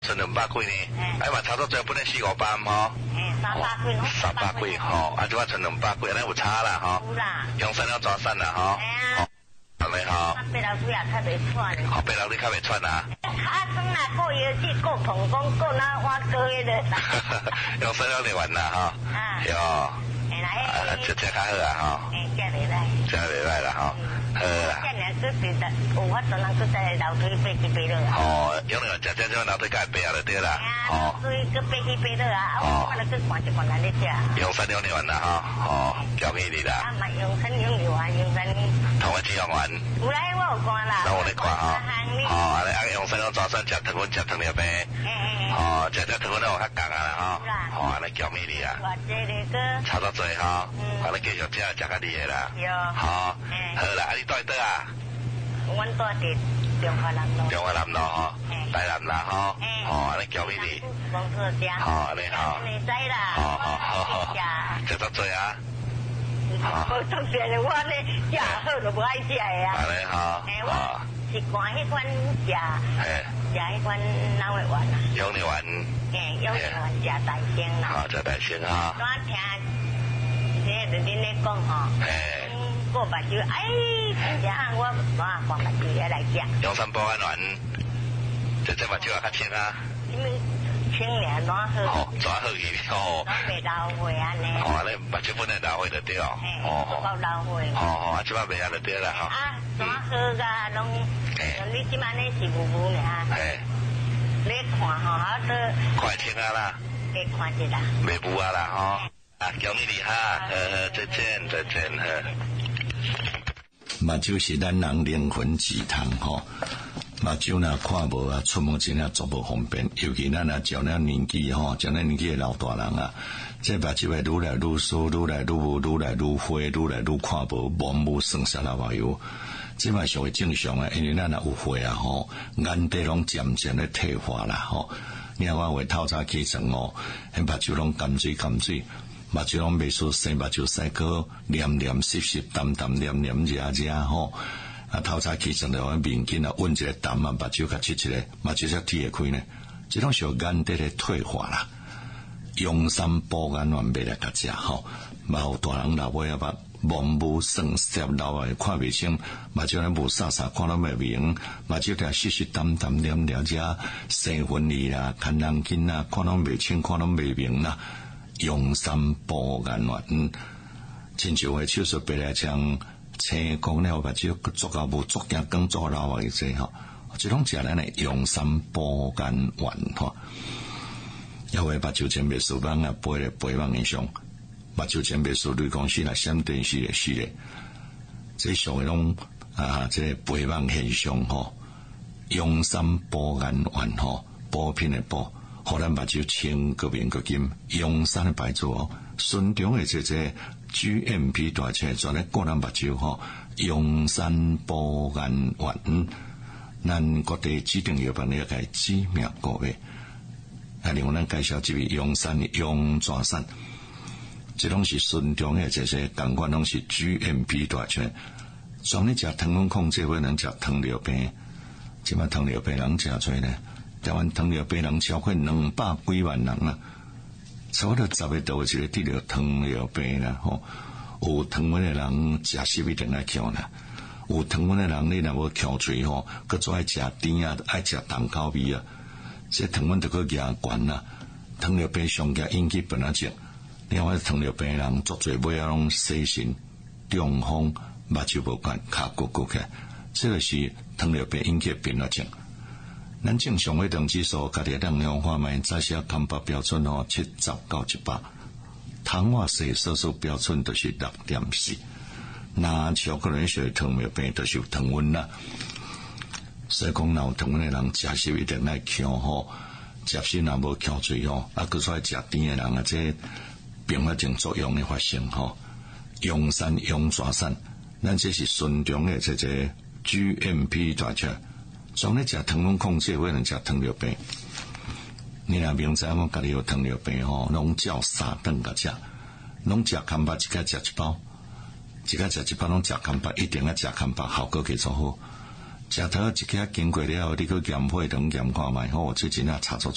存200几呢？哎嘛差不多最本来400-500吼。 300几拢。 300几吼，啊，即摆存200几，安尼有差啦吼。 有啦。 用3了抓散啦吼。 哎呀。 安尼吼。 白老鼠也较袂喘。 哦，白老鼠较袂喘啊。 啊，算啦，过药剂，过膀胱，过那我过迄个。 用3了就完啦吼。 啊。 哟。 哎来。 这较好啊吼。 哎，这袂歹。 这袂歹啦吼。好啦。 这两个是的，有法度人去在楼梯爬去爬落啊。 哦，用了这楼梯甲爬下就对啦。 哦。所以去爬去爬落啊，我来去看一看来咧食。 用3了就完啦吼。哦，交给你啦。 啊，嘛用3用2啊，用3。 同我用完。 有来我有看啦。 那我来看哈。哦，安尼啊用3了抓散食糖分，食糖尿病。哦，食糖分都有较降啊啦吼。哦，安尼交给你啦。 我这个。 差不多吼。安尼继续食较厉害啦。 有。 好。好啦，啊你住倒啊？ 阮住伫中华南路。 中华南路吼。台南啦吼。哦，安尼交给你。 公司食。 好，安尼好。 你知啦。 好。食得多啊？ 我当时我咧食好就无爱食的啊。 安尼好。 我是看迄款食迄款哪位丸啊？ 永利丸。 永利丸食大仙啦。 好，食大仙啊。 我听这恁咧讲吼。过目睭，哎，真正我过目睭也来食。 永山保安丸，这目睭也较清啊。 因为清凉暖好。 哦，暖好去哦。 拢袂老花安尼。 哦，安尼目睭本来老花就对哦。 哦。够老花。 哦，啊，即摆袂啊就对啦吼。 啊，暖好噶，拢。你即摆呢是雾雾尔。你看吼，我都。 看清啊啦。 给看一啦。 袂雾啊啦吼。啊，恭喜你哈，再见，再见，目睭是咱人灵魂之堂吼，目睭若看无啊，出门真正足无方便，尤其咱啊照了年纪吼，照了年纪的老大人啊，这目睭会愈来愈疏，愈来愈雾，愈来愈灰，愈来愈看无，盲目剩下来话有，这嘛上会正常啊，因为咱啊有灰啊吼，眼底拢渐渐咧退化啦吼，你看我话透早起床哦，迄目睭拢干水。目睭拢袂输生，目睭洗个黏黏湿湿、淡淡黏黏热热吼。啊，透早起床了，面巾啊，温一个淡啊，目睭甲切一个，目睭才贴会开呢。这种小眼底咧退化啦，用三保眼丸买来甲食吼。毛大人老尾啊，盲目生涩老啊，看袂清，目睭咧无煞煞，看到袂明，目睭条湿湿淡淡黏黏热，生分离啦，看人筋啊，看到袂清，看到袂明啦。用三保眼丸，亲像的手术白来将青光了，目睭做到无足镜光做老啊，这吼，这种食咱的用三保眼丸吼。因为目睭前袂输网啊，背咧背网以上，目睭前袂输雷公司啦，闪电是咧是咧，这属于种这背网现象吼。用三保眼丸吼，补品的补。互咱目睭清个面个金，用三的牌子哦，顺中的这 GMP 大车专来顾咱目睭吼，用三保眼丸，咱各地指定药房了解知名各位，啊，另外咱介绍这位用三的用抓散，这拢是顺中的这些感官拢是 GMP 大车，专咧食糖分控制，会能食糖尿病，即摆糖尿病人食出呢。台湾糖尿病人超过200几万人啊，差不多10个都有一个得了糖尿病啦吼。有糖分的人食食一定爱翘啦，有糖分的人你若无翘嘴吼，佮做爱食甜啊，爱食重口味啊，这糖分就佮牙悬啦。糖尿病上加引起本来症，另外糖尿病的人做做尾啊拢洗肾、中风、目睭无管、骹骨骨起，这个是糖尿病引起本来症。咱正常的糖指数，家己量量看卖，早些康巴标准哦，70到100，糖化血色素标准就是 6.4， 那巧克力血糖尿病就是有糖分啦。所以讲，有糖分的人食食一定爱翘吼，食食若无翘嘴吼，啊，佮出来食甜的人啊，这并发症作用的发生吼，用散用抓散，咱这是顺中的这 GMP 大车。从咧食糖分控制，为能食糖尿病。你若明知我家己有糖尿病吼，拢照3顿甲食，拢食康巴一个食1包，一个食1包拢食康巴，一定要食康巴，效果给做好。食头一个经过了后，你去验血糖验看卖，吼，这真正差错。